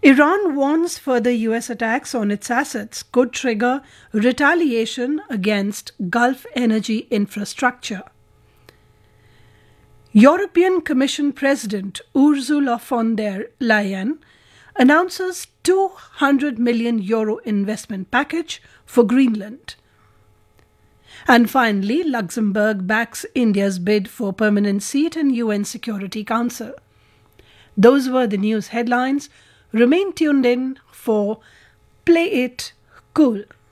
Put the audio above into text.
Iran warns further US attacks on its assets could trigger retaliation against Gulf energy infrastructure. European Commission President Ursula von der Leyen announces €200 million investment package for Greenland. And finally, Luxembourg backs India's bid for permanent seat in UN Security Council. Those were the news headlines. Remain tuned in for Play It Cool.